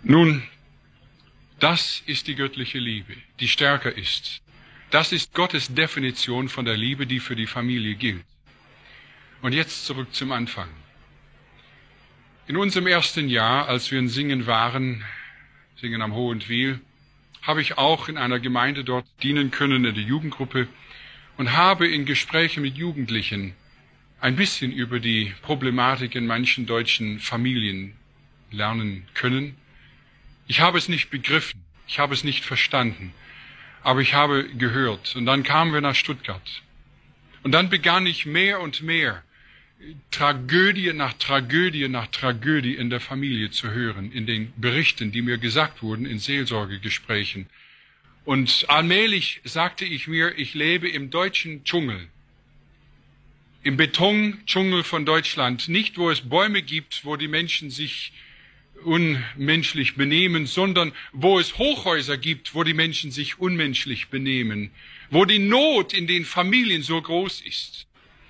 Nun, das ist die göttliche Liebe, die stärker ist. Das ist Gottes Definition von der Liebe, die für die Familie gilt. Und jetzt zurück zum Anfang. In unserem ersten Jahr, als wir in Singen waren, Singen am Hohenwil, habe ich auch in einer Gemeinde dort dienen können, in der Jugendgruppe, und habe in Gesprächen mit Jugendlichen ein bisschen über die Problematik in manchen deutschen Familien lernen können. Ich habe es nicht begriffen, ich habe es nicht verstanden, aber ich habe gehört. Und dann kamen wir nach Stuttgart. Und dann begann ich mehr und mehr Tragödie nach Tragödie nach Tragödie in der Familie zu hören, in den Berichten, die mir gesagt wurden, in Seelsorgegesprächen. Und allmählich sagte ich mir, ich lebe im deutschen Dschungel, im Betondschungel von Deutschland, nicht wo es Bäume gibt, wo die Menschen sich unmenschlich benehmen, sondern wo es Hochhäuser gibt, wo die Menschen sich unmenschlich benehmen, wo die Not in den Familien so groß ist.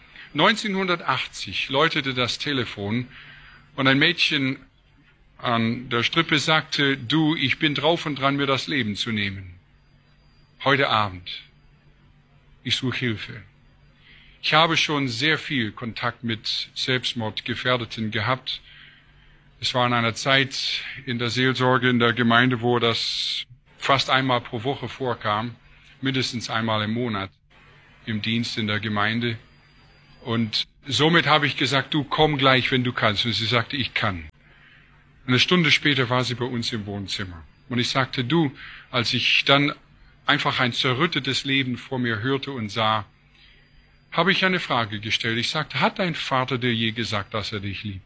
1980 läutete das Telefon und ein Mädchen an der Strippe sagte, du, ich bin drauf und dran, mir das Leben zu nehmen. Heute Abend. Ich suche Hilfe. Ich habe schon sehr viel Kontakt mit Selbstmordgefährdeten gehabt. Es war in einer Zeit in der Seelsorge in der Gemeinde, wo das fast einmal pro Woche vorkam, mindestens einmal im Monat im Dienst in der Gemeinde. Und somit habe ich gesagt, du komm gleich, wenn du kannst. Und sie sagte, ich kann. Eine Stunde später war sie bei uns im Wohnzimmer. Und ich sagte, du, als ich dann einfach ein zerrüttetes Leben vor mir hörte und sah, habe ich eine Frage gestellt. Ich sagte, hat dein Vater dir je gesagt, dass er dich liebt?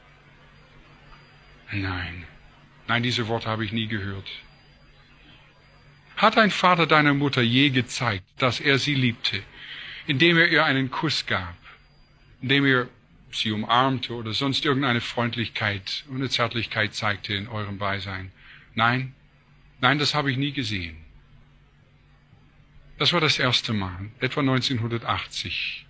Nein. Nein, diese Worte habe ich nie gehört. Hat dein Vater deiner Mutter je gezeigt, dass er sie liebte, indem er ihr einen Kuss gab, indem er sie umarmte oder sonst irgendeine Freundlichkeit und eine Zärtlichkeit zeigte in eurem Beisein? Nein, nein, das habe ich nie gesehen. Das war das erste Mal, etwa 1980.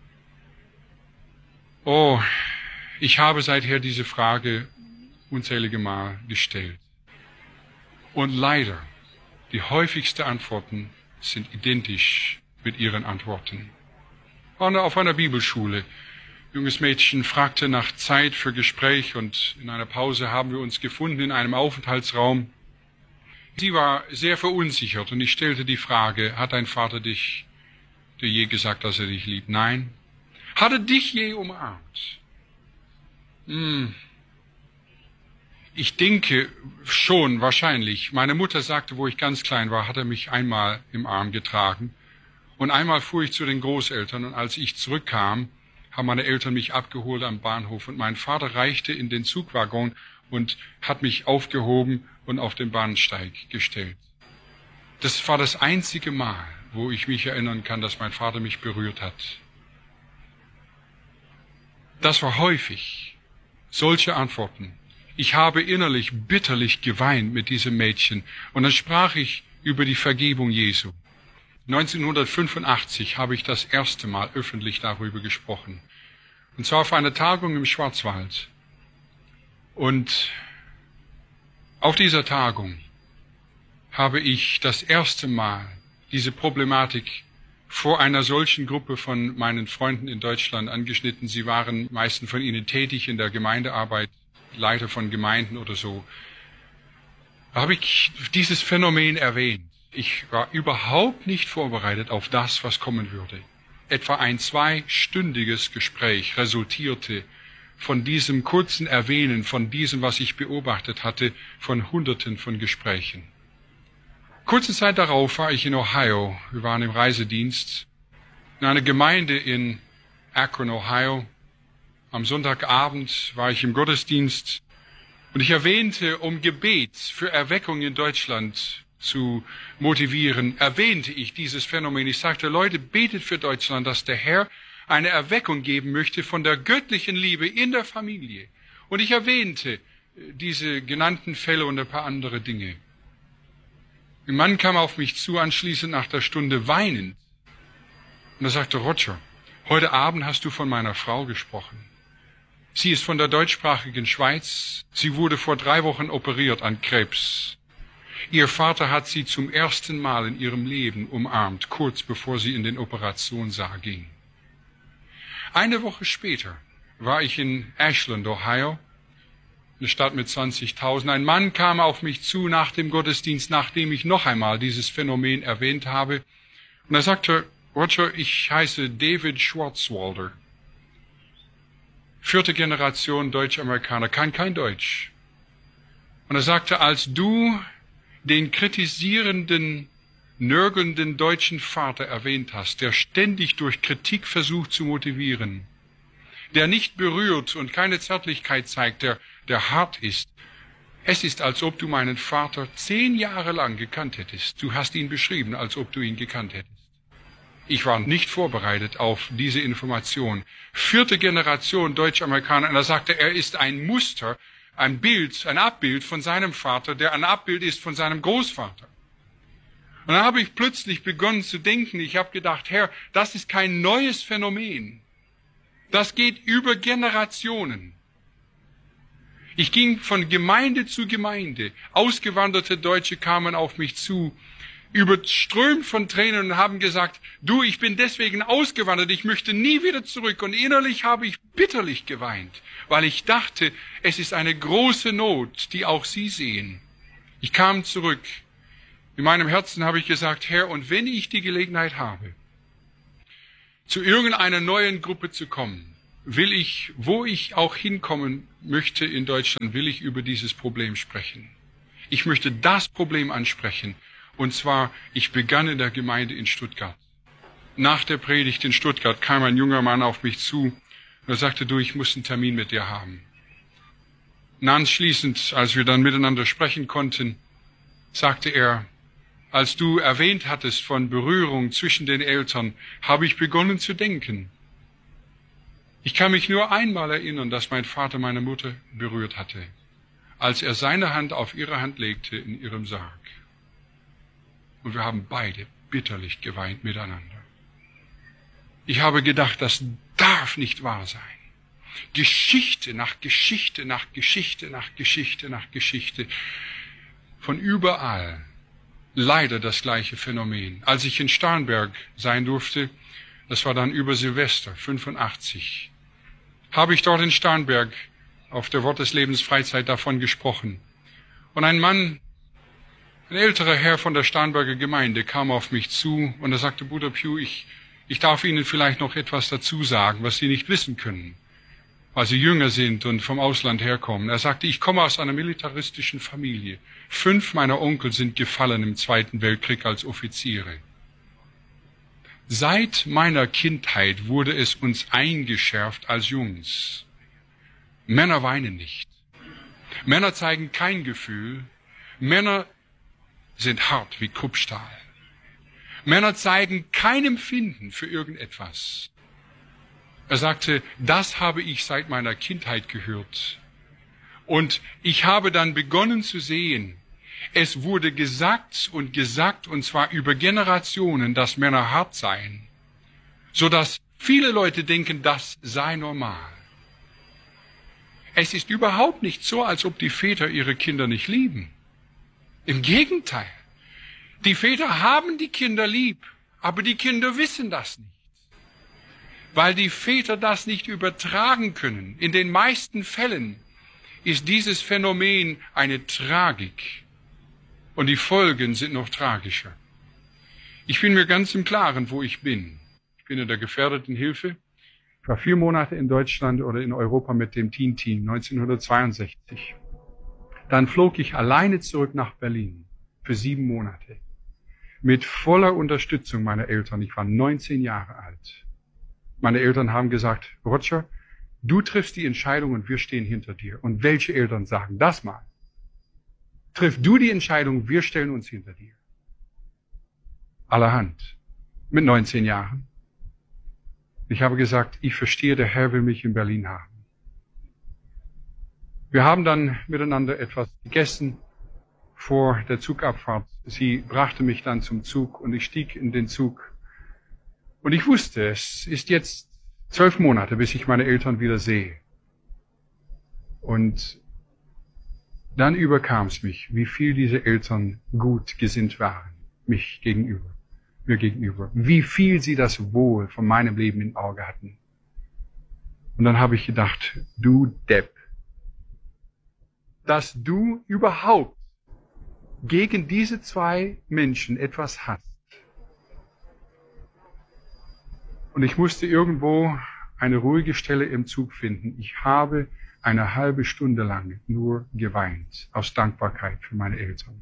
Oh, ich habe seither diese Frage unzählige Mal gestellt. Und leider, die häufigsten Antworten sind identisch mit ihren Antworten. Auf einer Bibelschule. Ein junges Mädchen fragte nach Zeit für Gespräch und in einer Pause haben wir uns gefunden in einem Aufenthaltsraum. Sie war sehr verunsichert und ich stellte die Frage, hat dein Vater dir je gesagt, dass er dich liebt? Nein. Hat er dich je umarmt? Ich denke schon, wahrscheinlich. Meine Mutter sagte, wo ich ganz klein war, hat er mich einmal im Arm getragen. Und einmal fuhr ich zu den Großeltern und als ich zurückkam, haben meine Eltern mich abgeholt am Bahnhof und mein Vater reichte in den Zugwaggon und hat mich aufgehoben und auf den Bahnsteig gestellt. Das war das einzige Mal, wo ich mich erinnern kann, dass mein Vater mich berührt hat. Das war häufig. Solche Antworten. Ich habe innerlich bitterlich geweint mit diesem Mädchen und dann sprach ich über die Vergebung Jesu. 1985 habe ich das erste Mal öffentlich darüber gesprochen. Und zwar auf einer Tagung im Schwarzwald. Und auf dieser Tagung habe ich das erste Mal diese Problematik vor einer solchen Gruppe von meinen Freunden in Deutschland angeschnitten. Sie waren meisten von ihnen tätig in der Gemeindearbeit, Leiter von Gemeinden oder so. Da habe ich dieses Phänomen erwähnt. Ich war überhaupt nicht vorbereitet auf das, was kommen würde. Etwa ein 2-stündiges Gespräch resultierte von diesem kurzen Erwähnen, von diesem, was ich beobachtet hatte, von Hunderten von Gesprächen. Kurze Zeit darauf war ich in Ohio. Wir waren im Reisedienst in einer Gemeinde in Akron, Ohio. Am Sonntagabend war ich im Gottesdienst und ich erwähnte, um Gebet für Erweckung in Deutschland zu motivieren, erwähnte ich dieses Phänomen. Ich sagte, Leute, betet für Deutschland, dass der Herr eine Erweckung geben möchte von der göttlichen Liebe in der Familie. Und ich erwähnte diese genannten Fälle und ein paar andere Dinge. Ein Mann kam auf mich zu, anschließend nach der Stunde weinend. Und er sagte, Roger, heute Abend hast du von meiner Frau gesprochen. Sie ist von der deutschsprachigen Schweiz. Sie wurde vor 3 Wochen operiert an Krebs. Ihr Vater hat sie zum ersten Mal in ihrem Leben umarmt, kurz bevor sie in den Operationssaal ging. Eine Woche später war ich in Ashland, Ohio, eine Stadt mit 20.000. Ein Mann kam auf mich zu nach dem Gottesdienst, nachdem ich noch einmal dieses Phänomen erwähnt habe. Und er sagte, Roger, ich heiße David Schwarzwalder. 4. Generation Deutsch-Amerikaner, kann kein Deutsch. Und er sagte, als du den kritisierenden, nörgelnden deutschen Vater erwähnt hast, der ständig durch Kritik versucht zu motivieren, der nicht berührt und keine Zärtlichkeit zeigt, der hart ist. Es ist, als ob du meinen Vater 10 Jahre lang gekannt hättest. Du hast ihn beschrieben, als ob du ihn gekannt hättest. Ich war nicht vorbereitet auf diese Information. 4. Generation Deutsch-Amerikaner. Und er sagte, er ist ein Muster, ein Bild, ein Abbild von seinem Vater, der ein Abbild ist von seinem Großvater. Und dann habe ich plötzlich begonnen zu denken, ich habe gedacht, Herr, das ist kein neues Phänomen. Das geht über Generationen. Ich ging von Gemeinde zu Gemeinde. Ausgewanderte Deutsche kamen auf mich zu, überströmt von Tränen und haben gesagt, du, ich bin deswegen ausgewandert, ich möchte nie wieder zurück. Und innerlich habe ich bitterlich geweint, weil ich dachte, es ist eine große Not, die auch Sie sehen. Ich kam zurück. In meinem Herzen habe ich gesagt, Herr, und wenn ich die Gelegenheit habe, zu irgendeiner neuen Gruppe zu kommen, will ich, wo ich auch hinkommen möchte in Deutschland, will ich über dieses Problem sprechen. Ich möchte das Problem ansprechen. Und zwar, ich begann in der Gemeinde in Stuttgart. Nach der Predigt in Stuttgart kam ein junger Mann auf mich zu und er sagte, du, ich muss einen Termin mit dir haben. Und anschließend, als wir dann miteinander sprechen konnten, sagte er, als du erwähnt hattest von Berührung zwischen den Eltern, habe ich begonnen zu denken. Ich kann mich nur einmal erinnern, dass mein Vater meine Mutter berührt hatte, als er seine Hand auf ihre Hand legte in ihrem Sarg. Und wir haben beide bitterlich geweint miteinander. Ich habe gedacht, das darf nicht wahr sein. Geschichte nach Geschichte nach Geschichte nach Geschichte nach Geschichte. Von überall leider das gleiche Phänomen. Als ich in Starnberg sein durfte, das war dann über Silvester, 85, habe ich dort in Starnberg auf der Wort des Lebens Freizeit davon gesprochen. Und ein Mann, ein älterer Herr von der Starnberger Gemeinde kam auf mich zu und er sagte, Bruder Pugh, ich darf Ihnen vielleicht noch etwas dazu sagen, was Sie nicht wissen können, weil Sie jünger sind und vom Ausland herkommen. Er sagte, ich komme aus einer militaristischen Familie. 5 meiner Onkel sind gefallen im Zweiten Weltkrieg als Offiziere. Seit meiner Kindheit wurde es uns eingeschärft als Jungs. Männer weinen nicht. Männer zeigen kein Gefühl. Männer sind hart wie Kruppstahl. Männer zeigen kein Empfinden für irgendetwas. Er sagte, das habe ich seit meiner Kindheit gehört. Und ich habe dann begonnen zu sehen, es wurde gesagt, und zwar über Generationen, dass Männer hart seien, sodass viele Leute denken, das sei normal. Es ist überhaupt nicht so, als ob die Väter ihre Kinder nicht lieben. Im Gegenteil. Die Väter haben die Kinder lieb, aber die Kinder wissen das nicht. Weil die Väter das nicht übertragen können. In den meisten Fällen ist dieses Phänomen eine Tragik. Und die Folgen sind noch tragischer. Ich bin mir ganz im Klaren, wo ich bin. Ich bin in der gefährdeten Hilfe. Ich war 4 Monate in Deutschland oder in Europa mit dem Teen-Team 1962. Dann flog ich alleine zurück nach Berlin für 7 Monate. Mit voller Unterstützung meiner Eltern. Ich war 19 Jahre alt. Meine Eltern haben gesagt, Roger, du triffst die Entscheidung und wir stehen hinter dir. Und welche Eltern sagen das mal? Triff du die Entscheidung, wir stellen uns hinter dir. Allerhand. Mit 19 Jahren. Ich habe gesagt, ich verstehe, der Herr will mich in Berlin haben. Wir haben dann miteinander etwas gegessen vor der Zugabfahrt. Sie brachte mich dann zum Zug und ich stieg in den Zug. Und ich wusste, es ist jetzt 12 Monate, bis ich meine Eltern wieder sehe. Und dann überkam es mich, wie viel diese Eltern gut gesinnt waren, mir gegenüber, wie viel sie das Wohl von meinem Leben im Auge hatten. Und dann habe ich gedacht, du Depp, dass du überhaupt gegen diese zwei Menschen etwas hast. Und ich musste irgendwo eine ruhige Stelle im Zug finden. Ich habe eine halbe Stunde lang nur geweint, aus Dankbarkeit für meine Eltern.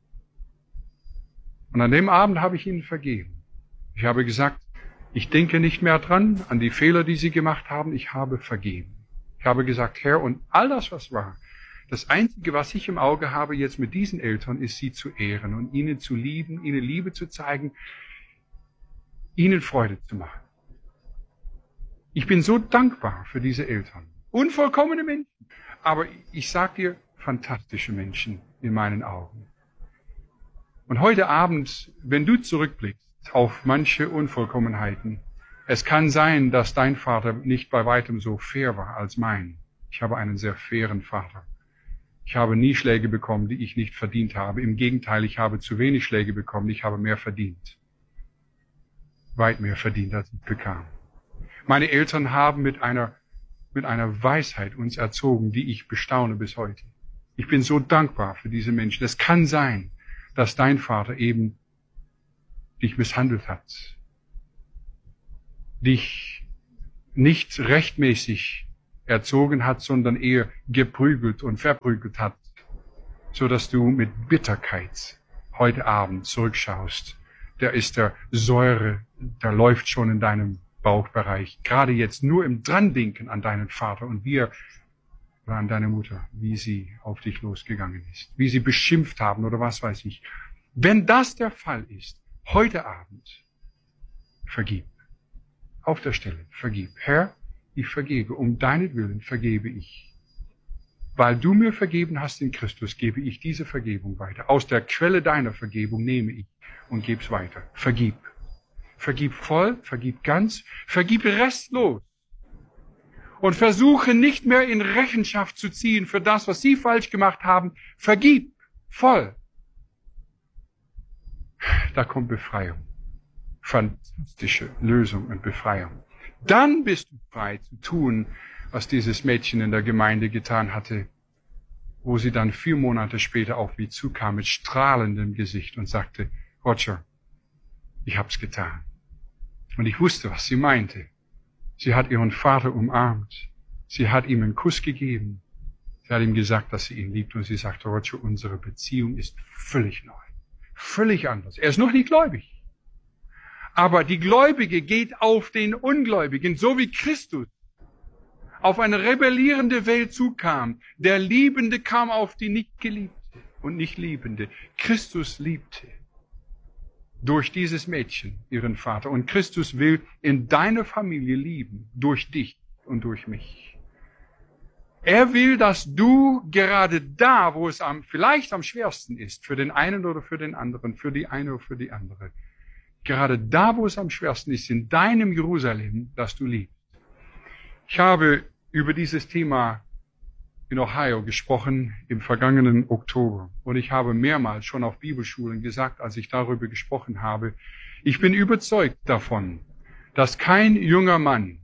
Und an dem Abend habe ich ihnen vergeben. Ich habe gesagt, ich denke nicht mehr dran, an die Fehler, die sie gemacht haben, ich habe vergeben. Ich habe gesagt, Herr, und all das, was war, das Einzige, was ich im Auge habe jetzt mit diesen Eltern, ist, sie zu ehren und ihnen zu lieben, ihnen Liebe zu zeigen, ihnen Freude zu machen. Ich bin so dankbar für diese Eltern. Unvollkommene Menschen. Aber ich sag dir, fantastische Menschen in meinen Augen. Und heute Abend, wenn du zurückblickst auf manche Unvollkommenheiten, es kann sein, dass dein Vater nicht bei weitem so fair war als mein. Ich habe einen sehr fairen Vater. Ich habe nie Schläge bekommen, die ich nicht verdient habe. Im Gegenteil, ich habe zu wenig Schläge bekommen, ich habe mehr verdient. Weit mehr verdient, als ich bekam. Meine Eltern haben mit einer Weisheit uns erzogen, die ich bestaune bis heute. Ich bin so dankbar für diese Menschen. Es kann sein, dass dein Vater eben dich misshandelt hat, dich nicht rechtmäßig erzogen hat, sondern eher geprügelt und verprügelt hat, so dass du mit Bitterkeit heute Abend zurückschaust. Da ist der Säure, der läuft schon in deinem Bauchbereich. Gerade jetzt nur im Drandenken an deinen Vater und oder an deine Mutter, wie sie auf dich losgegangen ist, wie sie beschimpft haben oder was weiß ich. Wenn das der Fall ist, heute Abend, vergib. Auf der Stelle, vergib. Herr, ich vergebe, um deinetwillen vergebe ich. Weil du mir vergeben hast in Christus, gebe ich diese Vergebung weiter. Aus der Quelle deiner Vergebung nehme ich und gebe es weiter. Vergib. Vergib voll, vergib ganz, vergib restlos. Und versuche nicht mehr in Rechenschaft zu ziehen für das, was sie falsch gemacht haben. Vergib voll. Da kommt Befreiung. Fantastische Lösung und Befreiung. Dann bist du frei zu tun, was dieses Mädchen in der Gemeinde getan hatte, wo sie dann 4 Monate später auf mich zukam mit strahlendem Gesicht und sagte, Roger, ich hab's getan. Und ich wusste, was sie meinte. Sie hat ihren Vater umarmt. Sie hat ihm einen Kuss gegeben. Sie hat ihm gesagt, dass sie ihn liebt. Und sie sagte, Roger, unsere Beziehung ist völlig neu. Völlig anders. Er ist noch nicht gläubig. Aber die Gläubige geht auf den Ungläubigen, so wie Christus auf eine rebellierende Welt zukam. Der Liebende kam auf die Nicht-Geliebte und Nicht-Liebende. Christus liebte durch dieses Mädchen ihren Vater. Und Christus will in deiner Familie lieben, durch dich und durch mich. Er will, dass du gerade da, wo es vielleicht am schwersten ist, für den einen oder für den anderen, für die eine oder für die andere, gerade da, wo es am schwersten ist, in deinem Jerusalem, das du liebst. Ich habe über dieses Thema in Ohio gesprochen im vergangenen Oktober. Und ich habe mehrmals schon auf Bibelschulen gesagt, als ich darüber gesprochen habe, ich bin überzeugt davon, dass kein junger Mann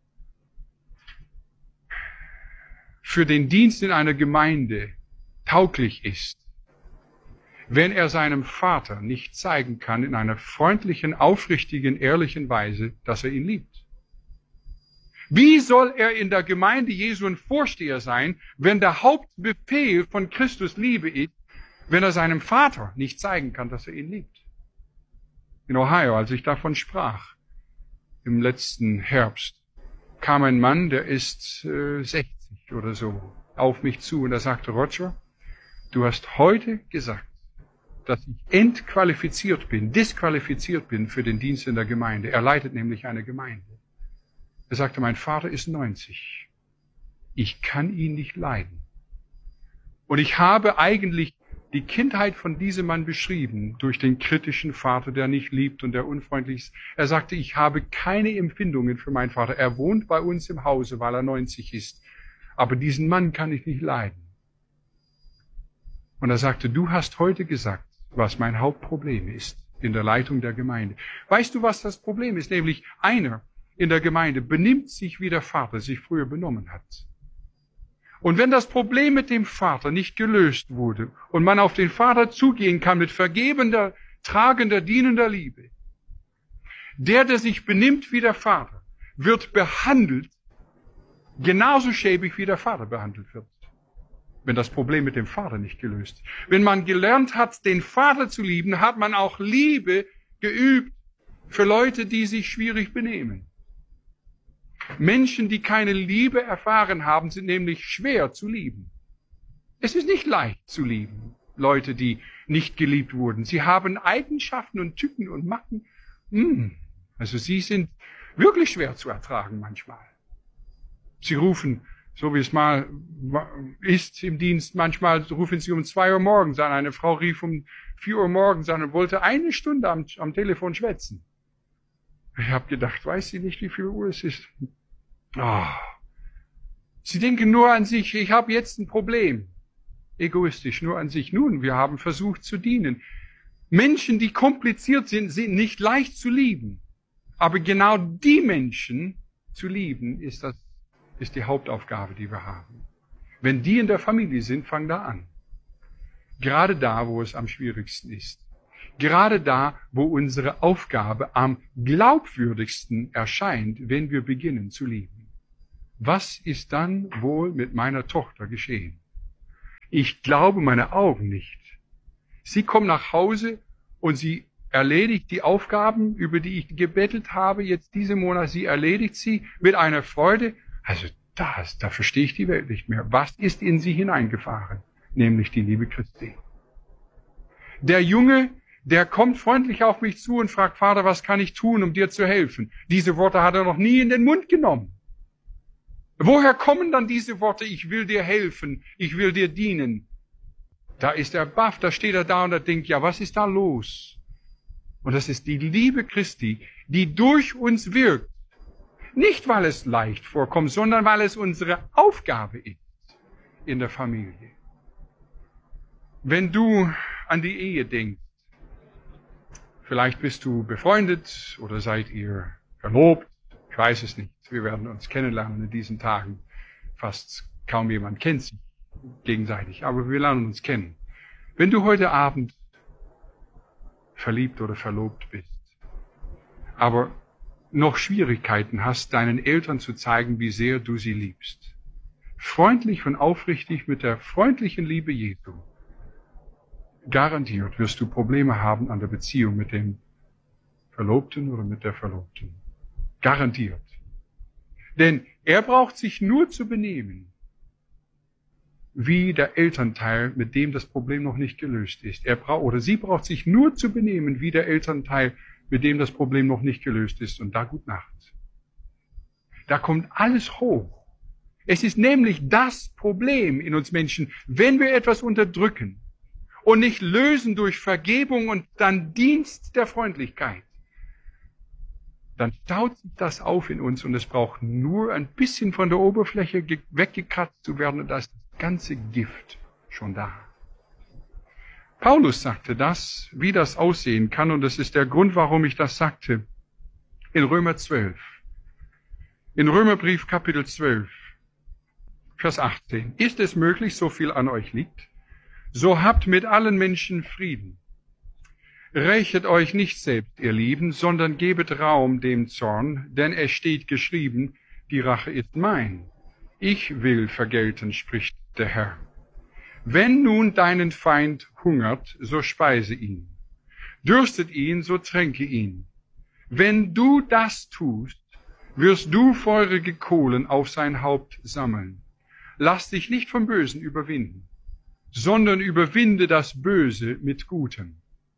für den Dienst in einer Gemeinde tauglich ist, wenn er seinem Vater nicht zeigen kann in einer freundlichen, aufrichtigen, ehrlichen Weise, dass er ihn liebt. Wie soll er in der Gemeinde Jesu ein Vorsteher sein, wenn der Hauptbefehl von Christus Liebe ist, wenn er seinem Vater nicht zeigen kann, dass er ihn liebt? In Ohio, als ich davon sprach, im letzten Herbst, kam ein Mann, der ist 60 oder so, auf mich zu und er sagte, Roger, du hast heute gesagt, dass ich disqualifiziert bin für den Dienst in der Gemeinde. Er leitet nämlich eine Gemeinde. Er sagte, mein Vater ist 90. Ich kann ihn nicht leiden. Und ich habe eigentlich die Kindheit von diesem Mann beschrieben durch den kritischen Vater, der nicht liebt und der unfreundlich ist. Er sagte, ich habe keine Empfindungen für meinen Vater. Er wohnt bei uns im Hause, weil er 90 ist. aber diesen Mann kann ich nicht leiden. Und er sagte, du hast heute gesagt, was mein Hauptproblem ist in der Leitung der Gemeinde. Weißt du, was das Problem ist? Nämlich einer in der Gemeinde benimmt sich, wie der Vater sich früher benommen hat. Und wenn das Problem mit dem Vater nicht gelöst wurde und man auf den Vater zugehen kann mit vergebender, tragender, dienender Liebe, der sich benimmt wie der Vater, wird behandelt genauso schäbig, wie der Vater behandelt wird. Wenn das Problem mit dem Vater nicht gelöst ist. Wenn man gelernt hat, den Vater zu lieben, hat man auch Liebe geübt für Leute, die sich schwierig benehmen. Menschen, die keine Liebe erfahren haben, sind nämlich schwer zu lieben. Es ist nicht leicht zu lieben, Leute, die nicht geliebt wurden. Sie haben Eigenschaften und Tücken und Macken. Also sie sind wirklich schwer zu ertragen manchmal. Sie rufen, so wie es mal ist im Dienst, manchmal rufen sie um 2 Uhr morgens an. Eine Frau rief um 4 Uhr morgens an und wollte 1 Stunde am Telefon schwätzen. Ich habe gedacht, weiß sie nicht, wie viel Uhr es ist? Oh. Sie denken nur an sich, ich habe jetzt ein Problem. Egoistisch, nur an sich. Nun, wir haben versucht zu dienen. Menschen, die kompliziert sind, sind nicht leicht zu lieben. Aber genau die Menschen zu lieben, ist die Hauptaufgabe, die wir haben. Wenn die in der Familie sind, fang da an. Gerade da, wo es am schwierigsten ist. Gerade da, wo unsere Aufgabe am glaubwürdigsten erscheint, wenn wir beginnen zu lieben. Was ist dann wohl mit meiner Tochter geschehen? Ich glaube meine Augen nicht. Sie kommt nach Hause und sie erledigt die Aufgaben, über die ich gebettelt habe, jetzt diesen Monat. Sie erledigt sie mit einer Freude. Also da verstehe ich die Welt nicht mehr. Was ist in sie hineingefahren? Nämlich die Liebe Christi. Der Junge, der kommt freundlich auf mich zu und fragt, Vater, was kann ich tun, um dir zu helfen? Diese Worte hat er noch nie in den Mund genommen. Woher kommen dann diese Worte, ich will dir helfen, ich will dir dienen? Da ist er baff, da steht er da und er denkt, ja, was ist da los? Und das ist die Liebe Christi, die durch uns wirkt. Nicht, weil es leicht vorkommt, sondern weil es unsere Aufgabe ist in der Familie. Wenn du an die Ehe denkst, vielleicht bist du befreundet oder seid ihr verlobt, ich weiß es nicht. Wir werden uns kennenlernen in diesen Tagen. Fast kaum jemand kennt sich gegenseitig, aber wir lernen uns kennen. Wenn du heute Abend verliebt oder verlobt bist, aber noch Schwierigkeiten hast, deinen Eltern zu zeigen, wie sehr du sie liebst, freundlich und aufrichtig mit der freundlichen Liebe Jesu, garantiert wirst du Probleme haben an der Beziehung mit dem Verlobten oder mit der Verlobten. Garantiert. Denn er braucht sich nur zu benehmen, wie der Elternteil, mit dem das Problem noch nicht gelöst ist. Sie braucht sich nur zu benehmen, wie der Elternteil, mit dem das Problem noch nicht gelöst ist. Und da gut Nacht. Da kommt alles hoch. Es ist nämlich das Problem in uns Menschen, wenn wir etwas unterdrücken und nicht lösen durch Vergebung und dann Dienst der Freundlichkeit, dann staut sich das auf in uns und es braucht nur ein bisschen von der Oberfläche weggekratzt zu werden und da ist das ganze Gift schon da. Paulus sagte das, wie das aussehen kann, und das ist der Grund, warum ich das sagte, in Römer 12. In Römerbrief Kapitel 12, Vers 18. Ist es möglich, so viel an euch liegt? So habt mit allen Menschen Frieden. Rächet euch nicht selbst, ihr Lieben, sondern gebet Raum dem Zorn, denn es steht geschrieben, die Rache ist mein. Ich will vergelten, spricht der Herr. Wenn nun deinen Feind hungert, so speise ihn. Dürstet ihn, so tränke ihn. Wenn du das tust, wirst du feurige Kohlen auf sein Haupt sammeln. Lass dich nicht vom Bösen überwinden, sondern überwinde das Böse mit Gutem.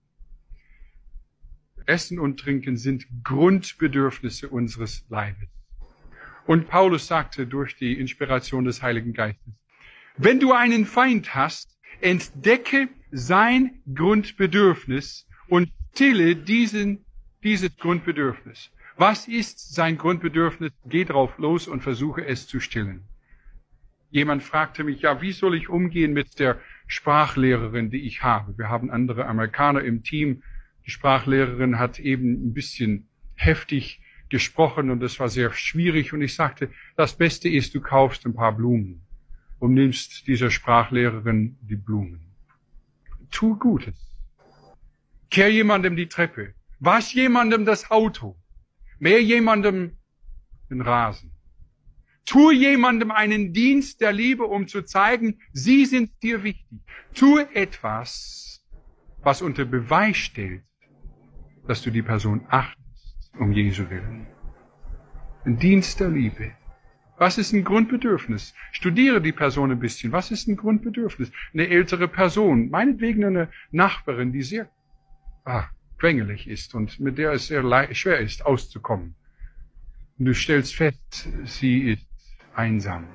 Essen und Trinken sind Grundbedürfnisse unseres Leibes. Und Paulus sagte durch die Inspiration des Heiligen Geistes, wenn du einen Feind hast, entdecke sein Grundbedürfnis und stille dieses Grundbedürfnis. Was ist sein Grundbedürfnis? Geh drauf los und versuche es zu stillen. Jemand fragte mich, ja, wie soll ich umgehen mit der Sprachlehrerin, die ich habe? Wir haben andere Amerikaner im Team. Die Sprachlehrerin hat eben ein bisschen heftig gesprochen und das war sehr schwierig. Und ich sagte, das Beste ist, du kaufst ein paar Blumen und nimmst dieser Sprachlehrerin die Blumen. Tu Gutes. Kehr jemandem die Treppe. Wasch jemandem das Auto. Mäh jemandem den Rasen. Tu jemandem einen Dienst der Liebe, um zu zeigen, sie sind dir wichtig. Tu etwas, was unter Beweis stellt, dass du die Person achtest, um Jesu willen. Ein Dienst der Liebe. Was ist ein Grundbedürfnis? Studiere die Person ein bisschen. Was ist ein Grundbedürfnis? Eine ältere Person, meinetwegen eine Nachbarin, die sehr quengelig ist und mit der es sehr schwer ist, auszukommen. Und du stellst fest, sie ist einsam.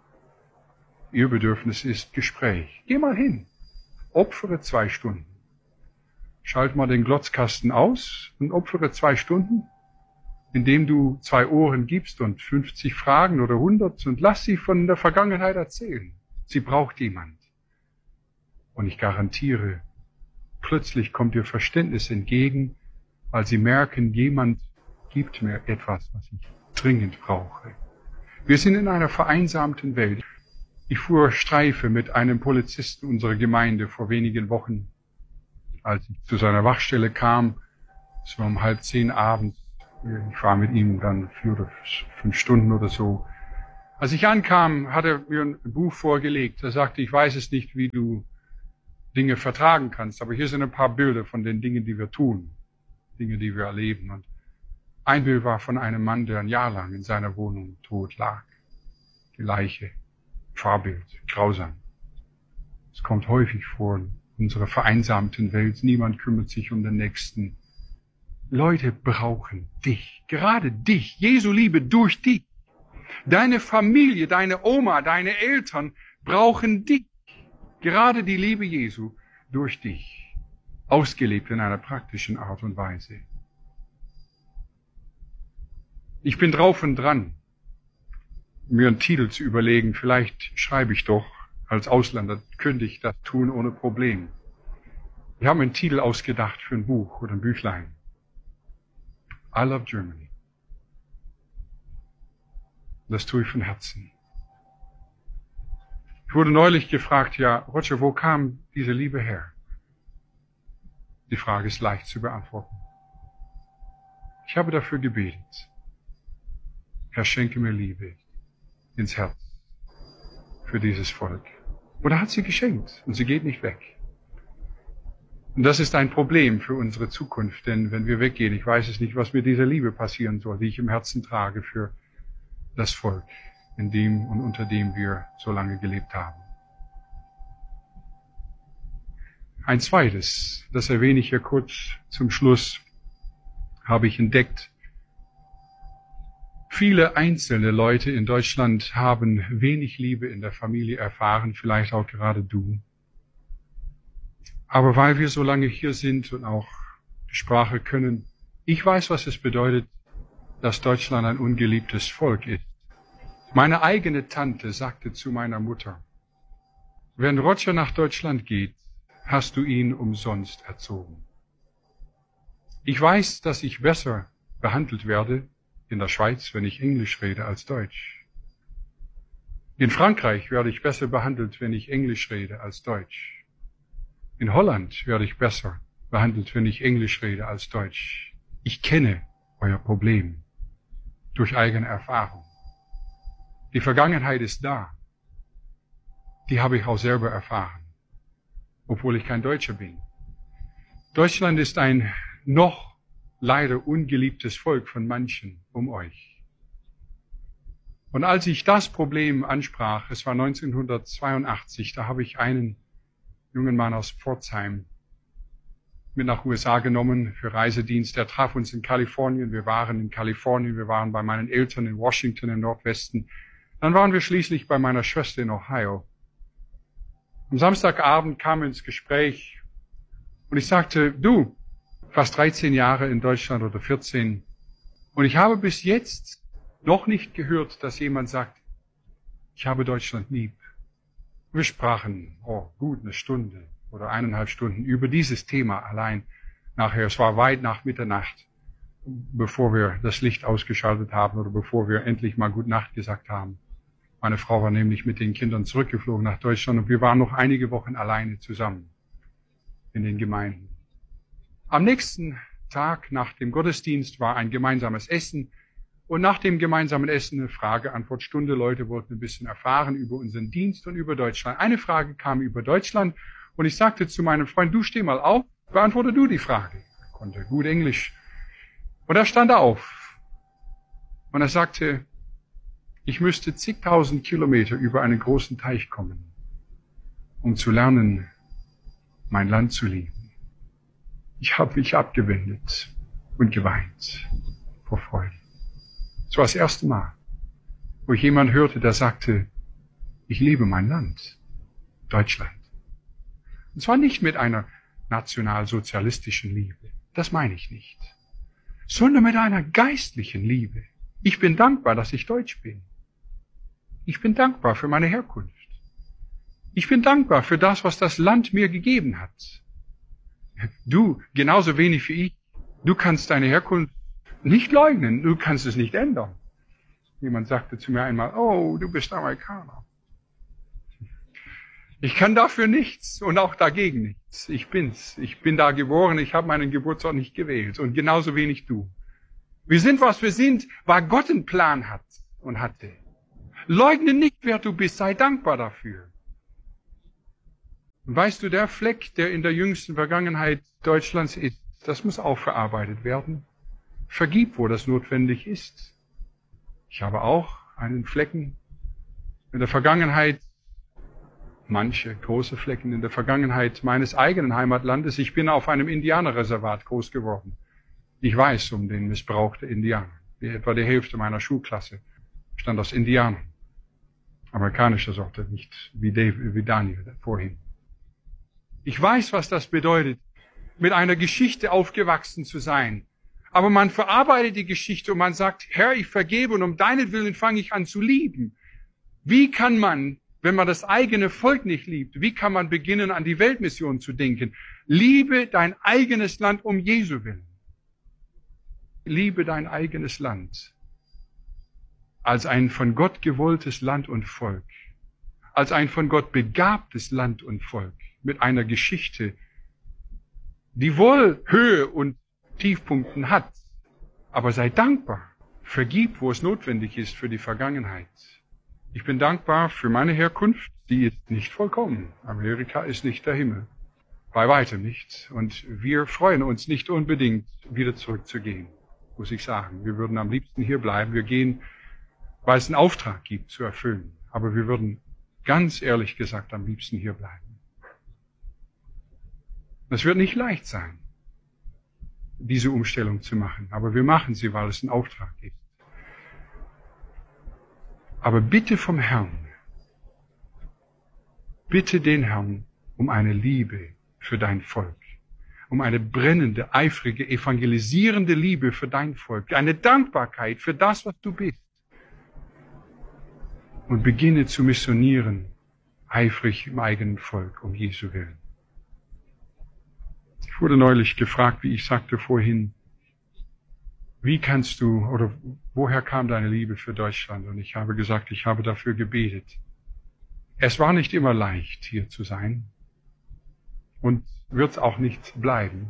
Ihr Bedürfnis ist Gespräch. Geh mal hin. Opfere 2 Stunden. Schalt mal den Glotzkasten aus und opfere 2 Stunden, indem du 2 Ohren gibst und 50 Fragen oder 100 und lass sie von der Vergangenheit erzählen. Sie braucht jemand. Und ich garantiere, plötzlich kommt ihr Verständnis entgegen, weil sie merken, jemand gibt mir etwas, was ich dringend brauche. Wir sind in einer vereinsamten Welt. Ich fuhr Streife mit einem Polizisten unserer Gemeinde vor wenigen Wochen, als ich zu seiner Wachstelle kam. Es war um 9:30 abends. Ich war mit ihm dann 4 oder 5 Stunden oder so. Als ich ankam, hat er mir ein Buch vorgelegt. Er sagte, ich weiß es nicht, wie du Dinge vertragen kannst, aber hier sind ein paar Bilder von den Dingen, die wir tun, Dinge, die wir erleben. Und ein Bild war von einem Mann, der ein Jahr lang in seiner Wohnung tot lag. Die Leiche, Fahrbild, grausam. Es kommt häufig vor in unserer vereinsamten Welt. Niemand kümmert sich um den Nächsten. Leute brauchen dich, gerade dich, Jesu Liebe durch dich. Deine Familie, deine Oma, deine Eltern brauchen dich. Gerade die Liebe Jesu durch dich, ausgelebt in einer praktischen Art und Weise. Ich bin drauf und dran, mir einen Titel zu überlegen. Vielleicht schreibe ich doch, als Ausländer könnte ich das tun ohne Problem. Wir haben einen Titel ausgedacht für ein Buch oder ein Büchlein. I love Germany. Das tue ich von Herzen. Ich wurde neulich gefragt, ja, Roger, wo kam diese Liebe her? Die Frage ist leicht zu beantworten. Ich habe dafür gebetet. Herr, schenke mir Liebe ins Herz für dieses Volk. Und er hat sie geschenkt und sie geht nicht weg. Und das ist ein Problem für unsere Zukunft, denn wenn wir weggehen, ich weiß es nicht, was mit dieser Liebe passieren soll, die ich im Herzen trage für das Volk, in dem und unter dem wir so lange gelebt haben. Ein zweites, das erwähne ich hier kurz zum Schluss, habe ich entdeckt. Viele einzelne Leute in Deutschland haben wenig Liebe in der Familie erfahren, vielleicht auch gerade du. Aber weil wir so lange hier sind und auch die Sprache können, ich weiß, was es bedeutet, dass Deutschland ein ungeliebtes Volk ist. Meine eigene Tante sagte zu meiner Mutter, wenn Roger nach Deutschland geht, hast du ihn umsonst erzogen. Ich weiß, dass ich besser behandelt werde in der Schweiz, wenn ich Englisch rede, als Deutsch. In Frankreich werde ich besser behandelt, wenn ich Englisch rede, als Deutsch. In Holland werde ich besser behandelt, wenn ich Englisch rede, als Deutsch. Ich kenne euer Problem durch eigene Erfahrung. Die Vergangenheit ist da. Die habe ich auch selber erfahren, obwohl ich kein Deutscher bin. Deutschland ist ein noch leider ungeliebtes Volk von manchen um euch. Und als ich das Problem ansprach, es war 1982, da habe ich einen jungen Mann aus Pforzheim mit nach USA genommen für Reisedienst. Der traf uns in Kalifornien. Wir waren in Kalifornien, wir waren bei meinen Eltern in Washington im Nordwesten. Dann waren wir schließlich bei meiner Schwester in Ohio. Am Samstagabend kam ins Gespräch und ich sagte, du, fast 13 Jahre in Deutschland oder 14 und ich habe bis jetzt noch nicht gehört, dass jemand sagt, Ich habe Deutschland lieb. Wir sprachen, gut eine Stunde oder 1,5 Stunden über dieses Thema allein. Nachher, es war weit nach Mitternacht, bevor wir das Licht ausgeschaltet haben oder bevor wir endlich mal Gute Nacht gesagt haben. Meine Frau war nämlich mit den Kindern zurückgeflogen nach Deutschland und wir waren noch einige Wochen alleine zusammen in den Gemeinden. Am nächsten Tag nach dem Gottesdienst war ein gemeinsames Essen und nach dem gemeinsamen Essen eine Frage-Antwort-Stunde. Leute wollten ein bisschen erfahren über unseren Dienst und über Deutschland. Eine Frage kam über Deutschland und ich sagte zu meinem Freund, du steh mal auf, beantworte du die Frage. Er konnte gut Englisch. Und er stand auf und er sagte, ich müsste zigtausend Kilometer über einen großen Teich kommen, um zu lernen, mein Land zu lieben. Ich habe mich abgewendet und geweint vor Freude. Es war das erste Mal, wo ich jemanden hörte, der sagte, ich liebe mein Land, Deutschland. Und zwar nicht mit einer nationalsozialistischen Liebe, das meine ich nicht, sondern mit einer geistlichen Liebe. Ich bin dankbar, dass ich Deutsch bin. Ich bin dankbar für meine Herkunft. Ich bin dankbar für das, was das Land mir gegeben hat. Du, genauso wenig wie ich, du kannst deine Herkunft nicht leugnen, du kannst es nicht ändern. Jemand sagte zu mir einmal, oh, du bist Amerikaner. Ich kann dafür nichts und auch dagegen nichts. Ich bin's. Ich bin da geboren, ich habe meinen Geburtsort nicht gewählt und genauso wenig du. Wir sind, was wir sind, weil Gott einen Plan hat und hatte. Leugne nicht, wer du bist, sei dankbar dafür. Und weißt du, der Fleck, der in der jüngsten Vergangenheit Deutschlands ist, das muss auch verarbeitet werden. Vergib, wo das notwendig ist. Ich habe auch einen Flecken in der Vergangenheit, manche große Flecken in der Vergangenheit meines eigenen Heimatlandes. Ich bin auf einem Indianerreservat groß geworden. Ich weiß um den Missbrauch der Indianer. Etwa die Hälfte meiner Schulklasse stand aus Indianern. Amerikanischer Sorte, nicht wie Daniel vorhin. Ich weiß, was das bedeutet, mit einer Geschichte aufgewachsen zu sein. Aber man verarbeitet die Geschichte und man sagt, Herr, ich vergebe und um deinetwillen fange ich an zu lieben. Wie kann man, wenn man das eigene Volk nicht liebt, wie kann man beginnen, an die Weltmission zu denken? Liebe dein eigenes Land um Jesu willen. Liebe dein eigenes Land als ein von Gott gewolltes Land und Volk, als ein von Gott begabtes Land und Volk, mit einer Geschichte, die wohl Höhe und Tiefpunkten hat, aber sei dankbar, vergib, wo es notwendig ist für die Vergangenheit. Ich bin dankbar für meine Herkunft, die ist nicht vollkommen. Amerika ist nicht der Himmel, bei weitem nicht. Und wir freuen uns nicht unbedingt, wieder zurückzugehen, muss ich sagen. Wir würden am liebsten hier bleiben. Wir gehen, weil es einen Auftrag gibt zu erfüllen. Aber wir würden ganz ehrlich gesagt am liebsten hier bleiben. Es wird nicht leicht sein, diese Umstellung zu machen. Aber wir machen sie, weil es ein Auftrag ist. Aber bitte vom Herrn, bitte den Herrn um eine Liebe für dein Volk, um eine brennende, eifrige, evangelisierende Liebe für dein Volk, eine Dankbarkeit für das, was du bist. Und beginne zu missionieren, eifrig im eigenen Volk, um Jesu willen. Ich wurde neulich gefragt, wie ich sagte vorhin, wie kannst du, oder woher kam deine Liebe für Deutschland? Und ich habe gesagt, ich habe dafür gebetet. Es war nicht immer leicht, hier zu sein. Und wird auch nicht bleiben.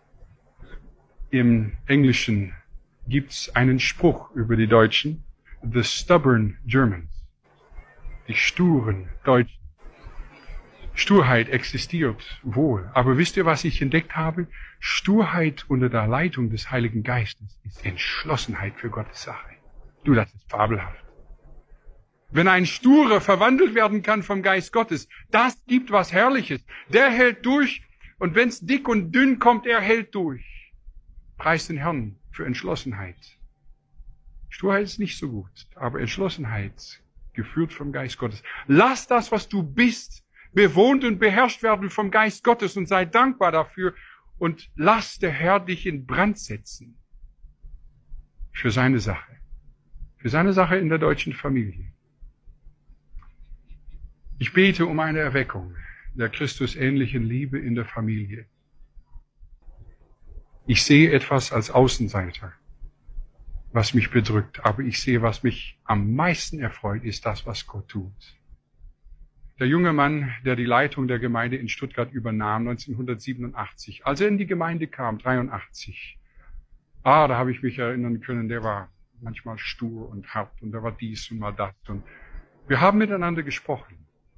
Im Englischen gibt's einen Spruch über die Deutschen, the stubborn Germans, die sturen Deutschen. Sturheit existiert wohl, aber wisst ihr, was ich entdeckt habe? Sturheit unter der Leitung des Heiligen Geistes ist Entschlossenheit für Gottes Sache. Du, das ist fabelhaft. Wenn ein Sturer verwandelt werden kann vom Geist Gottes, das gibt was Herrliches. Der hält durch und wenn's dick und dünn kommt, er hält durch. Preis den Herrn für Entschlossenheit. Sturheit ist nicht so gut, aber Entschlossenheit, geführt vom Geist Gottes. Lass das, was du bist, bewohnt und beherrscht werden vom Geist Gottes und sei dankbar dafür und lass der Herr dich in Brand setzen für seine Sache in der deutschen Familie. Ich bete um eine Erweckung der Christusähnlichen Liebe in der Familie. Ich sehe etwas als Außenseiter, was mich bedrückt, aber ich sehe, was mich am meisten erfreut, ist das, was Gott tut. Der junge Mann, der die Leitung der Gemeinde in Stuttgart übernahm, 1987, als er in die Gemeinde kam, 83, da habe ich mich erinnern können, der war manchmal stur und hart und der war dies und mal das. Und wir haben miteinander gesprochen.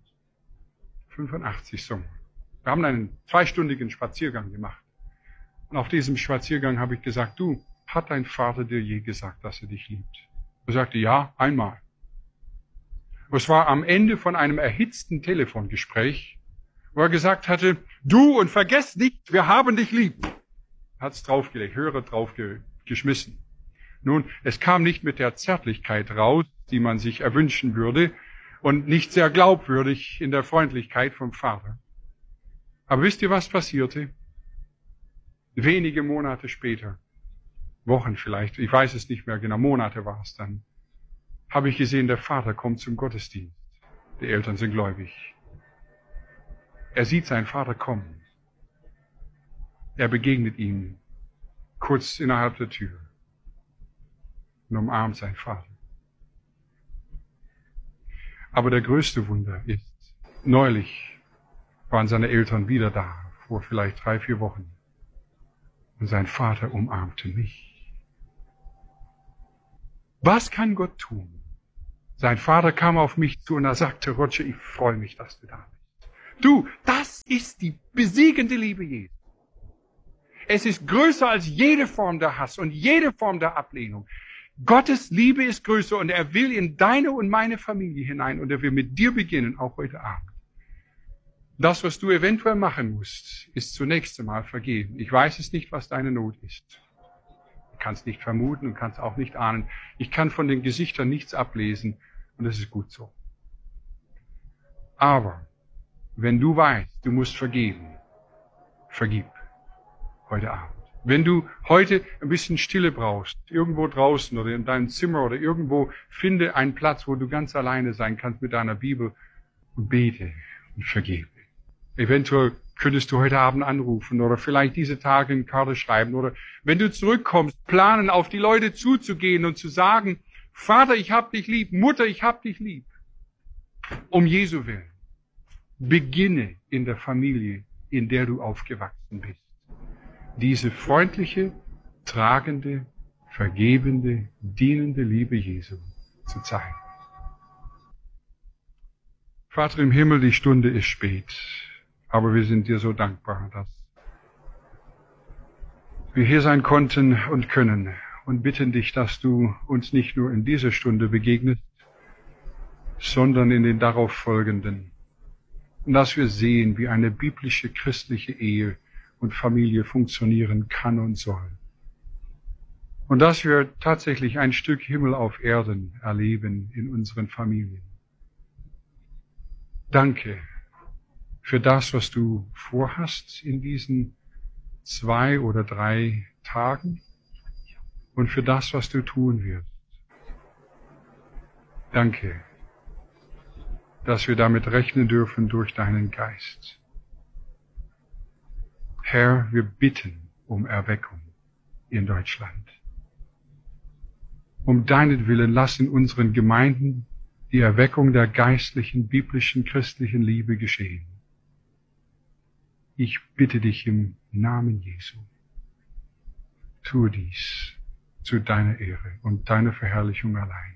85 so. Wir haben einen 2-stündigen Spaziergang gemacht. Und auf diesem Spaziergang habe ich gesagt, du, hat dein Vater dir je gesagt, dass er dich liebt? Er sagte, ja, einmal. Es war am Ende von einem erhitzten Telefongespräch, wo er gesagt hatte, du und vergess nicht, wir haben dich lieb. Hat's draufgelegt, Hörer draufgeschmissen. Nun, es kam nicht mit der Zärtlichkeit raus, die man sich erwünschen würde, und nicht sehr glaubwürdig in der Freundlichkeit vom Vater. Aber wisst ihr, was passierte? Wenige Monate später, Wochen vielleicht, ich weiß es nicht mehr genau, Monate war es dann, habe ich gesehen, der Vater kommt zum Gottesdienst. Die Eltern sind gläubig. Er sieht seinen Vater kommen. Er begegnet ihm kurz innerhalb der Tür und umarmt seinen Vater. Aber der größte Wunder ist, neulich waren seine Eltern wieder da, vor vielleicht 3-4 Wochen. Und sein Vater umarmte mich. Was kann Gott tun? Sein Vater kam auf mich zu und er sagte, Roger, ich freue mich, dass du da bist. Du, das ist die besiegende Liebe Jesu. Es ist größer als jede Form der Hass und jede Form der Ablehnung. Gottes Liebe ist größer und er will in deine und meine Familie hinein und er will mit dir beginnen, auch heute Abend. Das, was du eventuell machen musst, ist zunächst einmal vergeben. Ich weiß es nicht, was deine Not ist. Du kannst nicht vermuten und kannst auch nicht ahnen. Ich kann von den Gesichtern nichts ablesen und das ist gut so. Aber wenn du weißt, du musst vergeben, vergib heute Abend. Wenn du heute ein bisschen Stille brauchst, irgendwo draußen oder in deinem Zimmer oder irgendwo, finde einen Platz, wo du ganz alleine sein kannst mit deiner Bibel und bete und vergebe. Eventuell könntest du heute Abend anrufen oder vielleicht diese Tage eine Karte schreiben oder wenn du zurückkommst, planen, auf die Leute zuzugehen und zu sagen, Vater, ich hab dich lieb, Mutter, ich hab dich lieb. Um Jesu Willen. Beginne in der Familie, in der du aufgewachsen bist. Diese freundliche, tragende, vergebende, dienende Liebe Jesu zu zeigen. Vater im Himmel, die Stunde ist spät, aber wir sind dir so dankbar, dass wir hier sein konnten und können und bitten dich, dass du uns nicht nur in dieser Stunde begegnest, sondern in den darauf folgenden. Und dass wir sehen, wie eine biblische christliche Ehe und Familie funktionieren kann und soll. Und dass wir tatsächlich ein Stück Himmel auf Erden erleben in unseren Familien. Danke für das, was du vorhast in diesen 2 oder 3 Tagen und für das, was du tun wirst. Danke, dass wir damit rechnen dürfen durch deinen Geist. Herr, wir bitten um Erweckung in Deutschland. Um deinen Willen lass in unseren Gemeinden die Erweckung der geistlichen, biblischen, christlichen Liebe geschehen. Ich bitte dich im Namen Jesu. Tue dies zu deiner Ehre und deiner Verherrlichung allein.